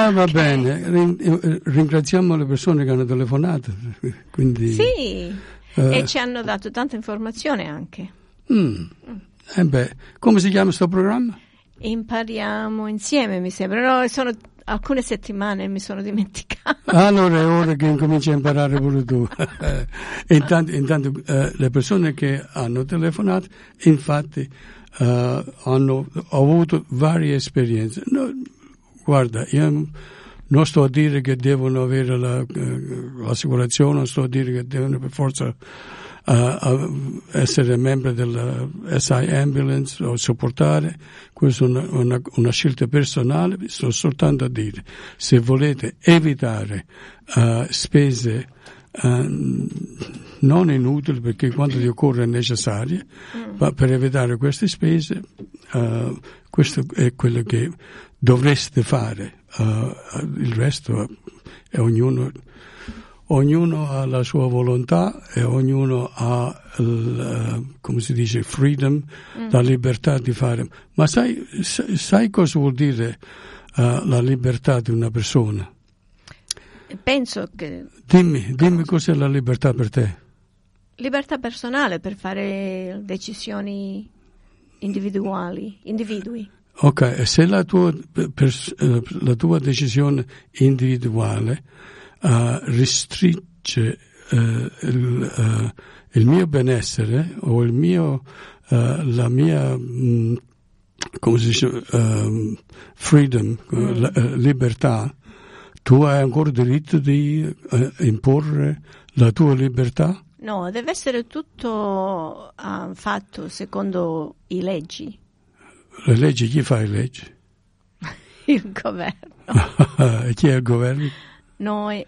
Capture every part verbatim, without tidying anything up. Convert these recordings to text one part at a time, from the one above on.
Ah, va okay. bene, ringraziamo le persone che hanno telefonato. Quindi, sì, uh, e ci hanno dato tanta informazione anche. Mm. Mm. Eh beh, come si chiama questo programma? Impariamo insieme, mi sembra. No, sono alcune settimane, mi sono dimenticata. Allora è ora che incominci a imparare pure tu. intanto intanto uh, le persone che hanno telefonato, infatti, uh, hanno avuto varie esperienze. No, guarda, io non sto a dire che devono avere la, uh, l'assicurazione, non sto a dire che devono per forza uh, uh, essere membri della S I Ambulance o sopportare. Questa è una, una, una scelta personale. Sto soltanto a dire, se volete evitare uh, spese uh, non inutili, perché quando ti occorre è necessarie, mm. ma per evitare queste spese, uh, questo è quello che dovreste fare. Uh, il resto è ognuno, ognuno ha la sua volontà e ognuno ha il, uh, come si dice, freedom, mm. la libertà di fare. Ma sai, sai cosa vuol dire uh, la libertà di una persona? Penso che... Dimmi, dimmi cos'è la libertà per te. Libertà personale per fare decisioni individuali, individui. Ok, se la tua, pers- la tua decisione individuale uh, restringe uh, il, uh, il mio benessere o il mio, uh, la mia, um, come si dice, um, freedom, mm. la, uh, libertà, tu hai ancora diritto di uh, imporre la tua libertà? No, deve essere tutto uh, fatto secondo i leggi. Le leggi, chi fa le leggi? Il governo. E chi è il governo? Noi.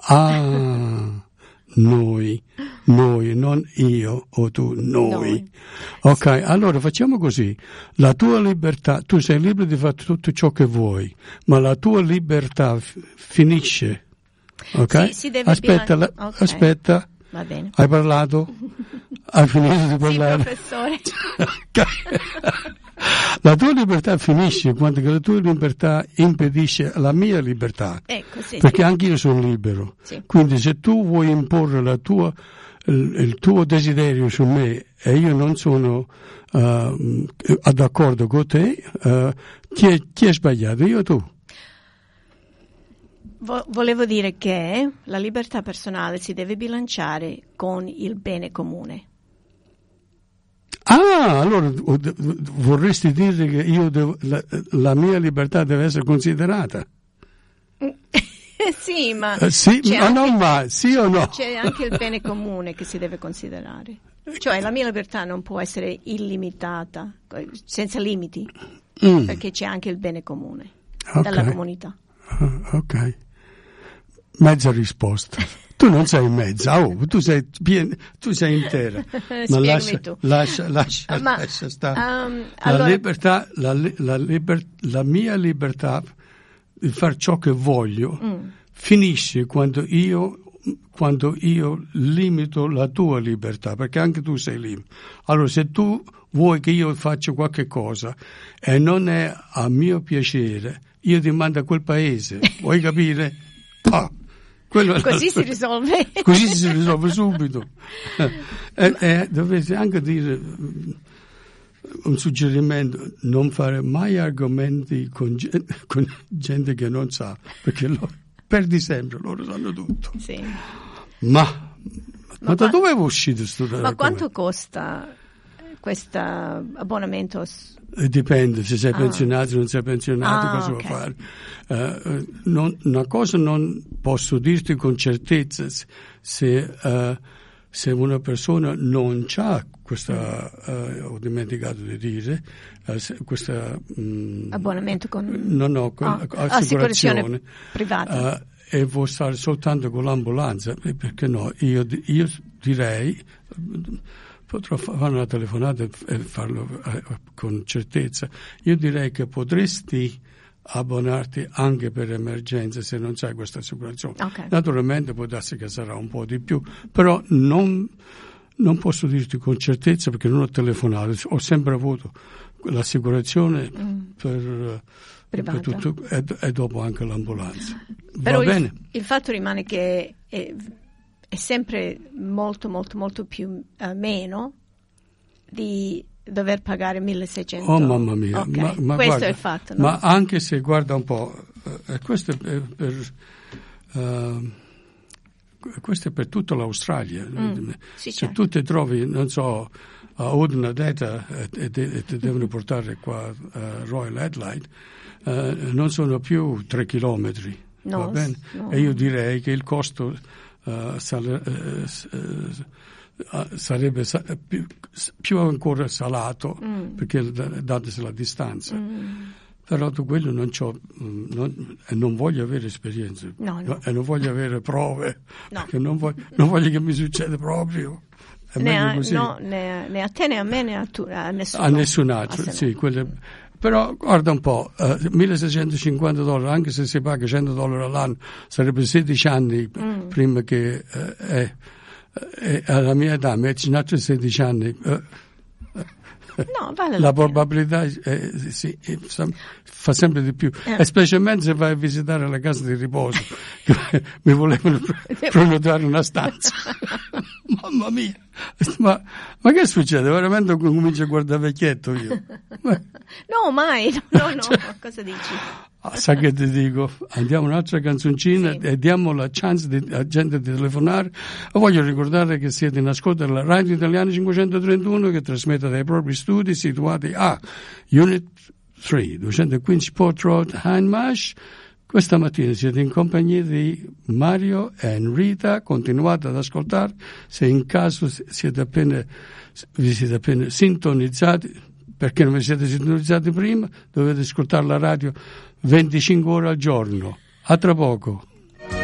Ah, noi, noi, non io o tu, noi. noi. Ok, sì. Allora facciamo così. La tua libertà, tu sei libero di fare tutto ciò che vuoi, ma la tua libertà f- finisce. Ok? Sì, si deve aspetta, la, okay. aspetta. Va bene. Hai parlato? Hai finito di parlare? Sì, professore. La tua libertà finisce quando la tua libertà impedisce la mia libertà. Ecco, sì, perché sì. anche io sono libero. Sì. Quindi se tu vuoi imporre la tua, il, il tuo desiderio su me e io non sono uh, d'accordo con te, uh, chi, è, chi è sbagliato? Io o tu? Volevo dire che la libertà personale si deve bilanciare con il bene comune. Ah, allora vorresti dire che io devo, la, la mia libertà deve essere considerata? Sì, ma uh, sì, c'è ma anche, non mai, sì o no? C'è anche il bene comune che si deve considerare. Cioè la mia libertà non può essere illimitata, senza limiti, mm. perché c'è anche il bene comune okay. della comunità. Uh, ok. Mezza risposta. Tu non sei mezza, oh, tu sei piena, tu sei intera. Ma lascia, tu. lascia, lascia, Ma, lascia stare. Um, la allora... libertà, la, la, liber, la mia libertà di fare ciò che voglio mm. finisce quando io, quando io limito la tua libertà, perché anche tu sei libero. Allora, se tu vuoi che io faccia qualche cosa e non è a mio piacere, io ti mando a quel paese, vuoi capire? Ah. Quello così si risolve così si risolve subito e, e dovete anche dire un suggerimento: non fare mai argomenti con gente, con gente che non sa, perché loro, perdi sempre, loro sanno tutto. Sì. ma ma, ma da dove è uscito sto ma quanto costa questo abbonamento? Dipende, se sei ah. pensionato, se non sei pensionato, ah, cosa okay. vuoi fare? Uh, non, una cosa non posso dirti con certezza: se, uh, se una persona non ha questa, uh, ho dimenticato di dire, uh, questa um, abbonamento con no, no, con oh, assicurazione, assicurazione privata uh, e vuol stare soltanto con l'ambulanza, perché no? Io, io direi. Potrò fare una telefonata e farlo con certezza. Io direi che potresti abbonarti anche per emergenze se non c'hai questa assicurazione. Okay. Naturalmente può darsi che sarà un po' di più, però non, non posso dirti con certezza perché non ho telefonato. Ho sempre avuto l'assicurazione mm. per privata. Tutto, e, e dopo anche l'ambulanza. Però Va il, bene? Il fatto rimane che è, è sempre molto, molto, molto più uh, meno di dover pagare milleseicento. Oh mamma mia, Okay. ma, ma questo guarda, è il fatto, no? Ma anche se guarda un po', eh, questo, è per, per, uh, questo è per tutta l'Australia. Mm, sì, se certo. tu ti trovi, non so, a Oodnadatta e, e, e ti devono portare qua a Royal Adelaide, uh, non sono più tre chilometri, no, va bene? No. E io direi che il costo uh, sale, uh, uh, sarebbe più, più ancora salato mm. perché datesi la distanza. Mm. Però tu quello non c'ho, non, e non voglio avere esperienze, no, no. e non voglio avere prove, no. perché non voglio, non voglio che mi succeda proprio. È né, meglio a, così. No, né, né a te né a me né a, tu, a nessuno. A nessun altro, a sì. Quelle, però guarda un po', uh, milleseicentocinquanta dollari, anche se si paga cento dollari all'anno, sarebbe sedici anni mm. prima che... Uh, eh, E alla mia età, metterci altri sedici anni, eh, no, vale la, la probabilità eh, sì, fa sempre di più, eh. e specialmente se vai a visitare la casa di riposo, che mi volevano prenotare una stanza. Mamma mia, ma, ma che succede? Veramente comincio a guardare vecchietto io. Ma... No, mai, no, no, cioè, cosa dici? Ah, sa che ti dico, andiamo un'altra canzoncina, sì, e diamo la chance a gente di telefonare. Voglio ricordare che siete in ascolto della Radio Italiana cinquecentotrentuno, che trasmette dai propri studi situati a Unit tre, duecentoquindici Port Road, Hindmarsh. Questa mattina siete in compagnia di Mario e Rita. Continuate ad ascoltare, se in caso siete appena, vi siete appena sintonizzati, perché non vi siete sintonizzati prima, dovete ascoltare la radio venticinque ore al giorno. A tra poco.